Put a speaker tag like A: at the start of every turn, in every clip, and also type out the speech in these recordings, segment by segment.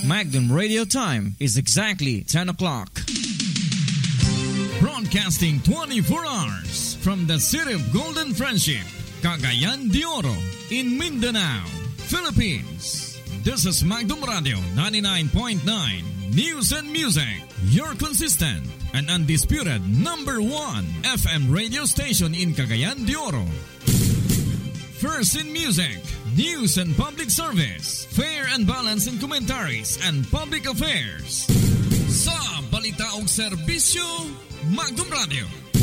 A: Magnum Radio time is exactly 10 o'clock. Broadcasting 24 hours from the city of Golden Friendship, Cagayan de Oro, in Mindanao, Philippines. This is Magnum Radio 99.9 News and Music, your consistent and undisputed number 1 FM radio station in Cagayan de Oro. First in music, news and public service, fair and balanced in commentaries and public affairs. Sa balita o serbisyo, Magnum Radio.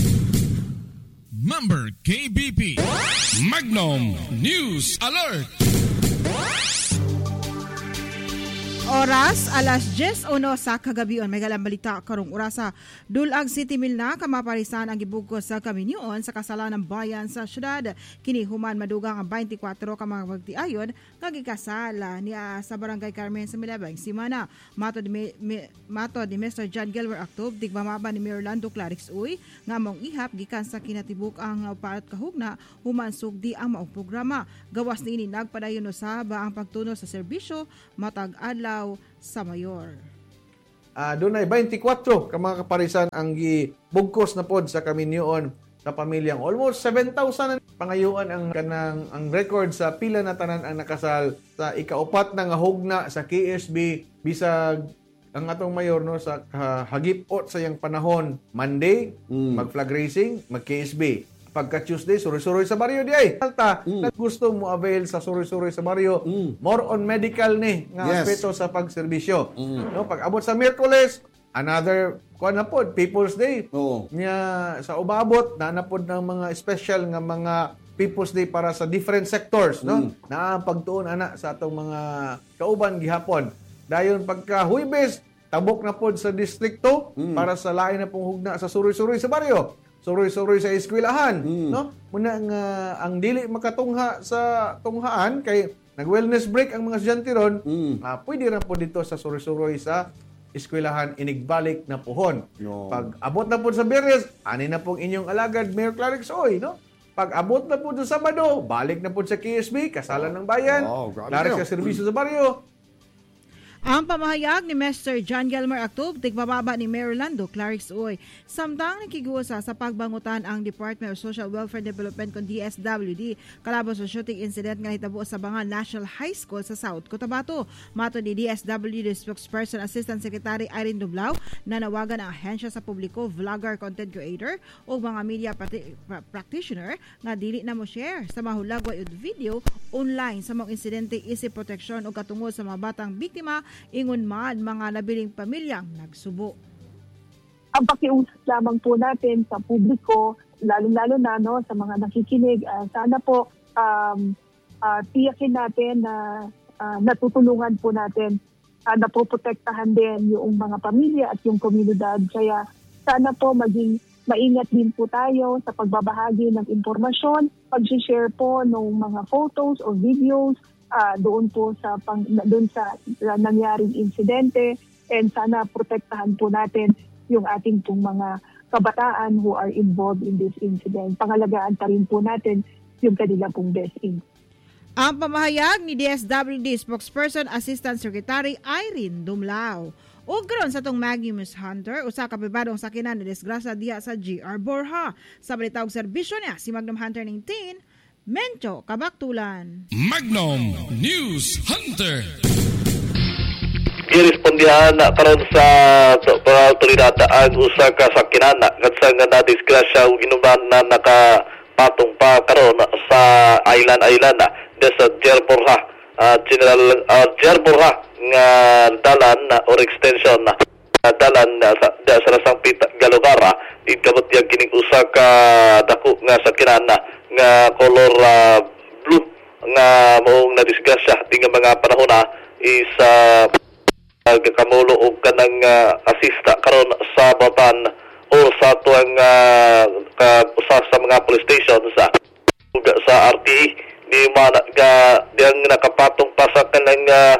A: Member KBP.
B: Magnum News Alert.
C: Oras, alas 10:01 sa kagabion. May galang balita karong orasa. Dulag City Mill na kamaparisan ang gibugos sa kaminyoon sa kasalanang bayan sa syudad. Kini human madugang ang 24 ka mga magtiayon nga gikasala niya sa Barangay Carmen sa Milabang Simana. Mato di Mr. John Gilbert Actob, tigmamaba ni Mayor Lando Clarix Uy, nga mong ihap gikan sa kinatibuk ang parat kahugna human sugdi ang maong programa. Gawas niini nagpadayon usaba ang pagtuno sa serbisyo matag adlaw sa mayor.
D: Doon ay 24 ka mga kaparisan ang gibugkos na pod sa kaminyoon sa pamilyang almost 7,000 pangayuan ang kanang ang record sa pila na tanan ang nakasal sa ikaupat na nga hugna sa KSB bisag ang atong mayor no sa hagipot sa yang panahon Monday mag-flag racing, mag-KSB. Pagka Tuesday, suroy-suroy sa baryo di ay. Alta, gusto mo avail sa suroy-suroy sa baryo, more on medical ni nga aspeto sa pagserbisyo. No, pag abot sa Miyerkules, another kuan na pod, People's Day. Nya sa ubabot na napod ng mga special nga mga People's Day para sa different sectors, no? Na pagtuon ana sa atong mga kauban gihapon. Dayon pagka Huwebes, tabok na pod sa distrikto para sa lain na pong hugna sa suroy-suroy sa baryo. Suroy-suroy sa eskwelahan, no? Muna nga ang dili makatungha sa tunghaan kay nag-wellness break ang mga estudyante ron, pwede ra po dito sa suroy-suroy sa eskwelahan inigbalik na puhon. Pag abot na po sa Biyernes, ani na pong inyong alagad Mayor Clarix Oy, no? Pag abot na po sa Sabado, balik na po sa KSB, kasalan ng bayan, Clarix sa serbisyo sa baryo.
C: Ang pamahayag ni Mr. John Gilmer Actob, tigmababa ni Mayor Lando Clarix Uy. Samtang nakigusa sa pagbangutan ang Department of Social Welfare Development kung DSWD kalabot sa shooting incident nga hitabo sa Bangal National High School sa South Cotabato. Mato ni DSWD spokesperson Assistant Secretary Irene Dublao na nawagan ang ahensya sa publiko, vlogger, content creator o mga media practitioner nga dili na mo share sa mahulagway video online sa mga insidente isip proteksyon o katungod sa mga batang biktima ingon man mga nabiling pamilyang nagsubo.
E: Ang pakiusap lamang po natin sa publiko, lalo-lalo na no, sa mga nakikinig, sana po tiyakin natin na natutulungan po natin, napoprotektahan din yung mga pamilya at yung komunidad. Kaya sana po maging maingat din po tayo sa pagbabahagi ng impormasyon, pag-share po ng mga photos o videos doon po sa nangyaring insidente, and sana protektahan po natin yung ating pong mga kabataan who are involved in this incident. Pangalagaan pa rin po natin yung kanila pong best interest.
C: Ang pamahayag ni DSWD spokesperson Assistant Secretary Irene Dumlao. O karon sa tong Magnum Hunter, usa ka pribadong sakinan na disgrasya diha sa GR Borja. Sa balita og serbisyo niya, si Magnum Hunter 19, Mencho Kabaktulan.
B: Magnum News Hunter.
F: Girespondihan na karon sa autoridad ang usa ka sakinan kadsa nga na disgrasya ug inuman na nakapatong pa karon sa island sa Jerborha, General Jerborha nga dalan or extension dalan sa Rasang Pita Galugara ikabot yang kining usa ka dako nga sakinan nga color blue nga moong nadisgrasya tinga mga panahon is kamulo og kanang asista karon sa Batan o sa tuang sa mga police stations sa RTE ni mana diyang nakapatong pa sa kanang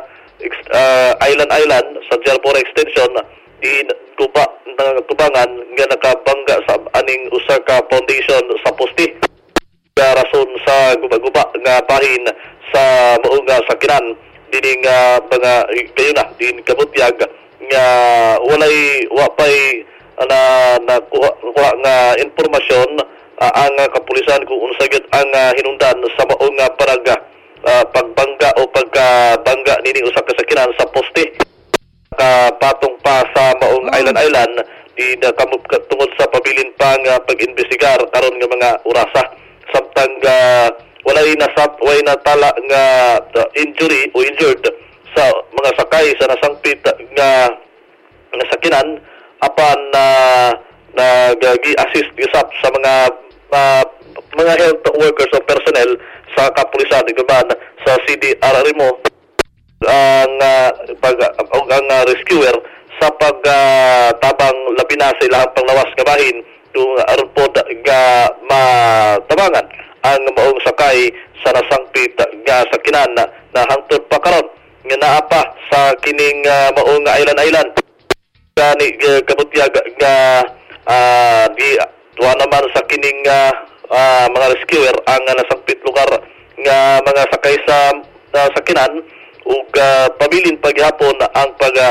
F: island sa Jalbora extension di kubangan nga nakabangga sa aning usa ka foundation sa poste rason sa guba-guba nga bahin sa maong sakinan dining mga kayo na din kabutyag nga wa pay na kuha nga informasyon ang kapulisan kung unsa gyud ang hinungdan sa maong parag pagbangga o pagkabangga nini usa ka sakinan sa poste patong pa sa maong island di tungod sa pabilin pang pag-imbestigar karon nga mga orasa samtang walay natala nga injury o injured sa mga sakay sa nasangpit nga sakinan apan nag-assist usap sa mga health workers o personnel sa kapulisan igban sa CDRRMO ang rescuer sa pagtabang labi na sa ilang panglawas nga bahin kung aron po nga matabangan ang maong sakay sa nasangpit nga sakinan na hangtod pa karon nga naa pa sa kining maong island gani kabutyag nga di tuwa naman sa kining mga rescuer ang nasangpit lugar nga mga sakay sa sakinan ug pabilin paghapon ang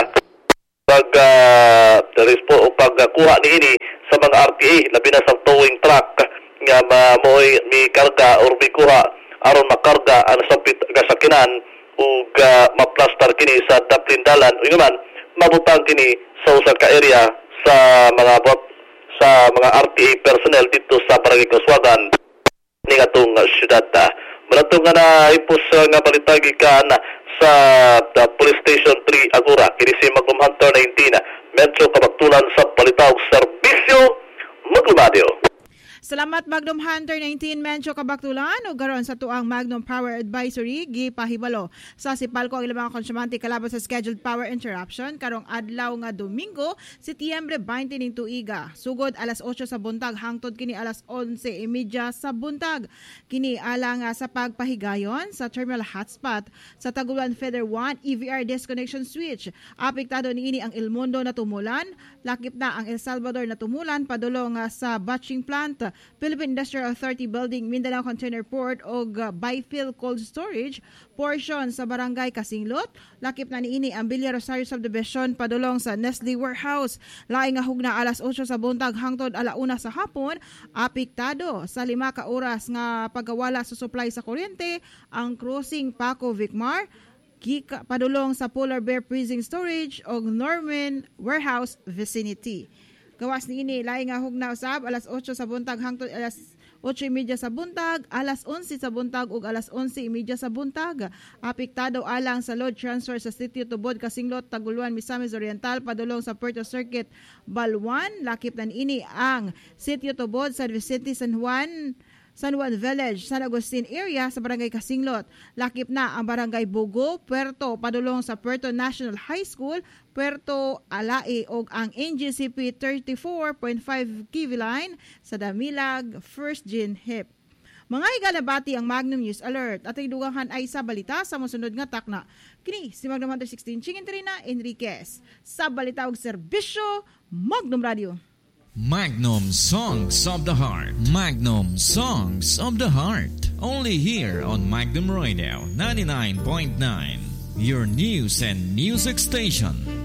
F: pagkuha niini sa mga RTA labi na sa towing truck nga mamoy mi karga or mi kuha aron makarga ang nasangpit nga sakinan ug maplastar kini sa daplindalan ug man mabutang kini sa usa ka area sa mga RTA personnel dito sa Barangay Kuswagan ning atong syudad. Malato nga na ipos nga balita gikan sa Police Station 3 Agura kini si Magnum Hunter 19 medyo kabaktulan sa palitaw serbisyo Maglumadio.
C: Salamat Magnum Hunter 19 Mencho Kabaktulan o garon sa tuang Magnum Power Advisory gipahibalo sa Sipalco ang ilang mga konsyumante kalaban sa scheduled power interruption karong adlaw nga Domingo, Setyembre 20 ning tuiga. Sugod alas 8 sa buntag hangtod kini alas 11:30 sa buntag. Kini alang sa pagpahigayon sa terminal hotspot sa Taguluan Feather 1 EVR disconnection switch. Apektado niini ang El Mundo na tumulan, lakip na ang El Salvador na tumulan padulong sa batching plant Philippine Industrial Authority Building, Mindanao Container Port o Byfield Cold Storage portion sa Barangay Kasinglot. Lakip na niini ang Villa Rosario Subdivision padulong sa Nestle Warehouse. Laing nga hugna alas 8 sa buntag hangtod alauna sa hapon. Apektado sa 5 ka oras nga pagawala sa supply sa kuryente ang crossing Paco Vicmar padulong sa Polar Bear Freezing Storage o Norman Warehouse vicinity. Gawas niini laing nga hugna usab alas 8 sa buntag hangtod alas 8:30 sa buntag, alas 11 sa buntag ug alas 11:30 sa buntag. Apektado alang sa load transfer sa Sitio Tubod, Kasinglot, Taguluan, Misamis Oriental padulong sa Puerto Circuit, Balwan. Lakip na niini ang Sitio Tubod sa Vicente San Juan Village, San Agustin area sa Barangay Kasinglot. Lakip na ang Barangay Bugo, Puerto padulong sa Puerto National High School, Puerto Alae ug ang NGCP 34.5 kV line sa Damilag, First Gin Hip. Mga higalabati ang Magnum News Alert at dugangan ay sa balita sa mosunod nga takna. Kini si Magnum Hunter 16 Chingintrina Enriquez sa balita ug serbisyo Magnum Radio.
A: Magnum Songs of the Heart. Magnum Songs of the Heart. Only here on Magnum Radio 99.9. Your news and music station.